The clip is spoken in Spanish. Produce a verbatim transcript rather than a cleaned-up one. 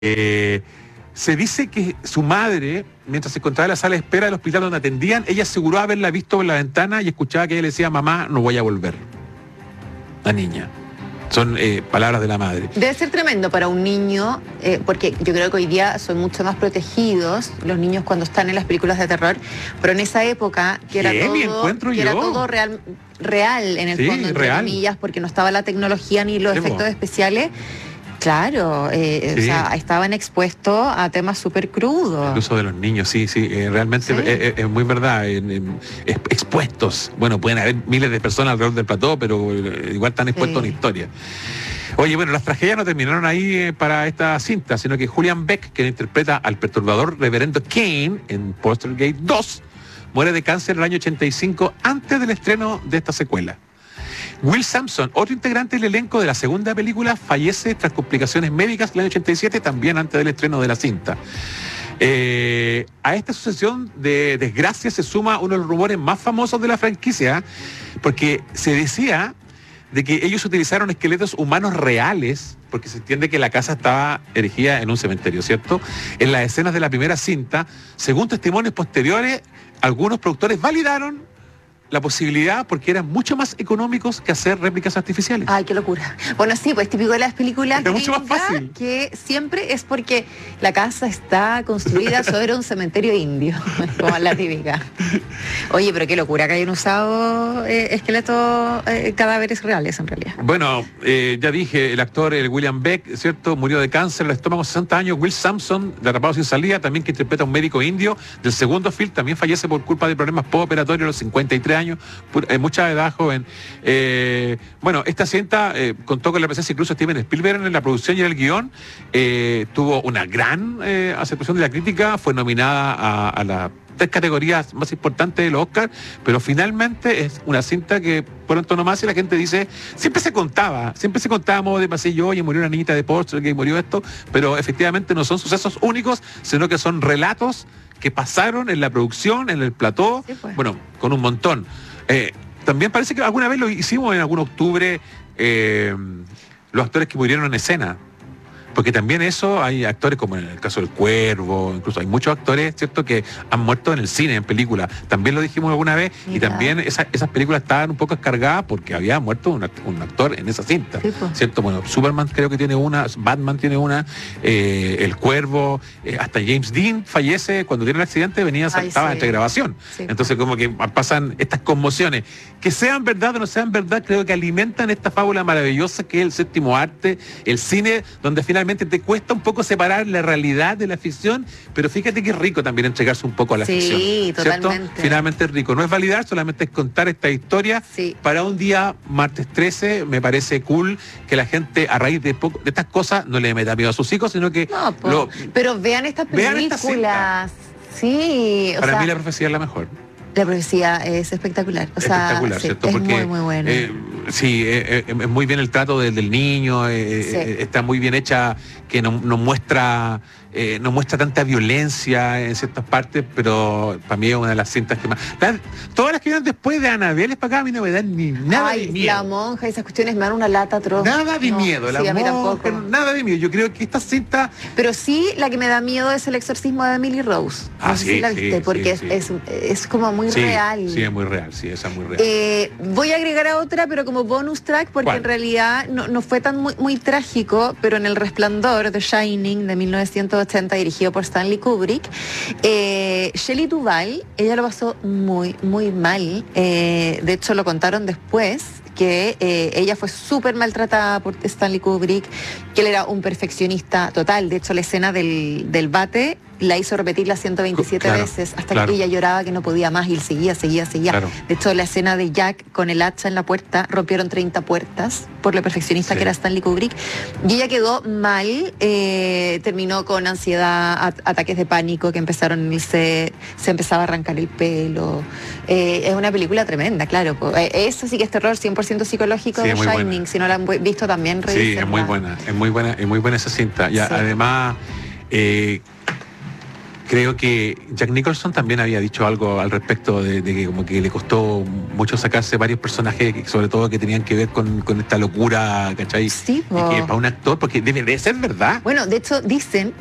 Eh, se dice que su madre, mientras se encontraba en la sala de espera del hospital donde atendían, ella aseguró haberla visto por la ventana y escuchaba que ella le decía: mamá, no voy a volver. La niña. Son eh, palabras de la madre. Debe ser tremendo para un niño, eh, porque yo creo que hoy día son mucho más protegidos los niños cuando están en las películas de terror, pero en esa época, que era todo, encuentro que yo? era todo real, real en el Sí, fondo, entre real. comillas, porque no estaba la tecnología ni los Sí, efectos po. especiales. Claro, eh, Sí. o sea, estaban expuestos a temas súper crudos. El uso de los niños, sí, sí, eh, realmente Sí. Es, es- es muy verdad. en- en- es- expuestos. Bueno, pueden haber miles de personas alrededor del plató, pero eh, igual están expuestos a Sí. una historia. Oye, bueno, las tragedias no terminaron ahí eh, para esta cinta, sino que Julian Beck, que interpreta al perturbador reverendo Kane en Poltergeist dos, muere de cáncer en el año ochenta y cinco, antes del estreno de esta secuela. Will Sampson, otro integrante del elenco de la segunda película, fallece tras complicaciones médicas en el año ochenta y siete, también antes del estreno de la cinta. Eh, a esta sucesión de desgracias se suma uno de los rumores más famosos de la franquicia, porque se decía de que ellos utilizaron esqueletos humanos reales, porque se entiende que la casa estaba erigida en un cementerio, ¿cierto? En las escenas de la primera cinta, según testimonios posteriores, algunos productores validaron la posibilidad porque eran mucho más económicos que hacer réplicas artificiales. Ay, qué locura. Bueno, sí, pues típico de las películas Es mucho más gringas, fácil. que siempre es porque la casa está construida sobre un cementerio indio, como la típica. Oye, pero qué locura que hayan usado eh, esqueletos, eh, cadáveres reales en realidad. Bueno, eh, ya dije, el actor el William Beck, ¿cierto? Murió de cáncer al estómago a sesenta años. Will Sampson, de Atrapado sin salida, también que interpreta a un médico indio del segundo film, también fallece por culpa de problemas postoperatorios a los cincuenta y tres años, pur- eh, mucha edad joven. Eh, bueno, esta cinta eh, contó con la presencia incluso de Steven Spielberg en la producción y en el guión. Eh, tuvo una gran eh, aceptación de la crítica, fue nominada a, a las tres categorías más importantes de los Oscars, pero finalmente es una cinta que por antonomasia la gente dice, siempre se contaba, siempre se contaba a modo de pasillo: oye, murió una niñita de Poltergeist, murió esto, pero efectivamente no son sucesos únicos, sino que son relatos que pasaron en la producción, en el plató, Sí, pues. bueno, con un montón. Eh, también parece que alguna vez lo hicimos en algún octubre, eh, los actores que murieron en escena. Porque también eso, hay actores como en el caso del Cuervo, incluso hay muchos actores, ¿cierto?, que han muerto en el cine, en películas. También lo dijimos alguna vez, y Mira. también esa- esas películas estaban un poco descargadas porque había muerto un, act- un actor en esa cinta. Sí, pues. ¿Cierto? Bueno, Superman creo que tiene una, Batman tiene una, eh, el Cuervo, eh, hasta James Dean fallece cuando tiene el accidente, venía, Ay, estaba sí. entre grabación. Sí, Entonces como que pasan estas conmociones. Que sean verdad o no sean verdad, creo que alimentan esta fábula maravillosa que es el séptimo arte, el cine, donde finalmente te cuesta un poco separar la realidad de la ficción, pero fíjate que es rico también entregarse un poco a la Sí, ficción. ¿cierto? totalmente. Finalmente es rico. No es validar, solamente es contar esta historia. Sí. Para un día, martes trece, me parece cool que la gente, a raíz de, poco, de estas cosas, no le meta miedo a sus hijos, sino que No, po. lo- Pero vean estas Vean esta películas. Sí, o para sea, mí la profecía es la mejor. la profecía es espectacular. O sea, Espectacular, sí, ¿cierto? es Porque muy, muy buena. eh, sí, eh, eh, es muy bien el trato del, del niño, eh, Sí. eh, está muy bien hecha, que no, no muestra eh, no muestra tanta violencia en ciertas partes, pero para mí es una de las cintas que más... La- todas las que vienen después de Annabelle para acá a mí no me dan ni nada Ay, de miedo. la monja, esas cuestiones me dan una lata atroz. Nada de No, miedo, la sí, a mí monja, tampoco. nada de miedo. Yo creo que esta cinta... Pero sí, la que me da miedo es el exorcismo de Emily Rose. No Ah, sé sí, si la sí, viste, sí, porque sí. Es, es, es como muy sí, real. Sí, es muy real, sí, esa es muy real. Eh, voy a agregar a otra, pero como bonus track, porque ¿Cuál? en realidad no, no fue tan muy, muy trágico, pero en El Resplandor, The Shining, de mil novecientos ochenta, dirigido por Stanley Kubrick, eh, Shelley Duvall, ella lo pasó muy, muy mal. Eh, de hecho, lo contaron después, que eh, ella fue súper maltratada por Stanley Kubrick, que él era un perfeccionista total. De hecho, la escena del, del bate la hizo repetirla ciento veintisiete Claro, veces, hasta claro. que ella lloraba que no podía más, y él seguía, seguía, seguía. Claro. De hecho, la escena de Jack con el hacha en la puerta, rompieron treinta puertas por lo perfeccionista Sí. que era Stanley Kubrick. Y ella quedó mal, eh, terminó con ansiedad, at- ataques de pánico que empezaron en el set, se empezaba a arrancar el pelo. Eh, es una película tremenda, claro. po. Eh, eso sí que es terror cien por ciento psicológico Sí, de es muy Shining. buena. Si no la han vu- visto también, Sí, es revísenla. muy buena, es muy buena, es muy buena esa cinta. Y a- Sí. además, eh, creo que Jack Nicholson también había dicho algo al respecto de, de que como que le costó mucho sacarse varios personajes, sobre todo que tenían que ver con, con esta locura, ¿cachai? Sí, y que para un actor, porque debe de ser verdad. Bueno, de hecho dicen